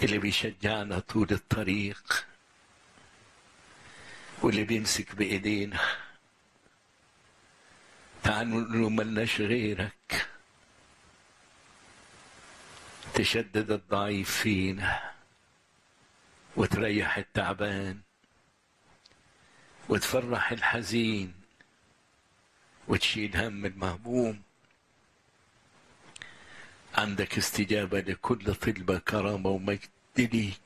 اللي بيشجعنا طول الطريق، واللي بيمسك بإيدينا. تعالوا نقول ملناش غيرك، تشدد الضعيف فينا وتريح التعبان وتفرح الحزين وتشيل هم المهموم. عندك استجابة لكل طلبة، كرامة ومجد ليك.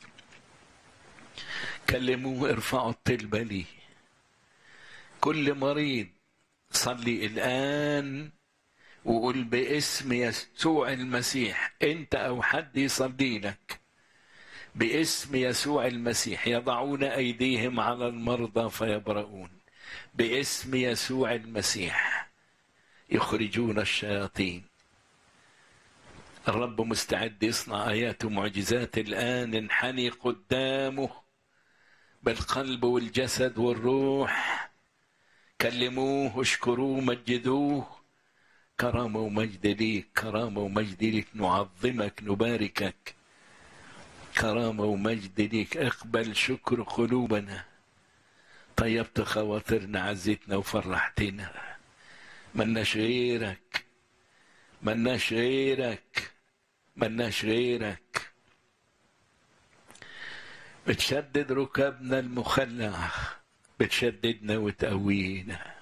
كلموه، ارفعوا الطلبة لي. كل مريض صلي الآن وقول باسم يسوع المسيح، انت او حد يصلي لك باسم يسوع المسيح. يضعون ايديهم على المرضى فيبرؤون. باسم يسوع المسيح يخرجون الشياطين. الرب مستعد يصنع آيات ومعجزات الآن. انحني قدامه بالقلب والجسد والروح. كلموه، اشكروه، مجدوه. كرامة ومجد ليك، كرامة ومجد ليك. نعظمك، نباركك. كرامة ومجد ليك. اقبل شكر قلوبنا. طيبت خواطرنا، عزتنا وفرحتنا. ملناش غيرك، ملناش غيرك، ملناش غيرك. بتشدد ركابنا المخلعة، بتشددنا وتقوينا.